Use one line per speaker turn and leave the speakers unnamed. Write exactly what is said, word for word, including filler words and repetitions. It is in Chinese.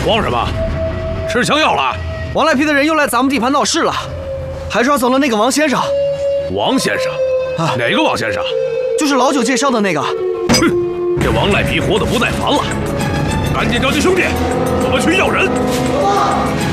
慌什么？吃枪药了？
王赖皮的人又来咱们地盘闹事了，还抓走了那个王先生。
王先生？啊，哪个王先生？
就是老九介绍的那个。
哼，这王赖皮活得不耐烦了，赶紧召集兄弟，我们去要人。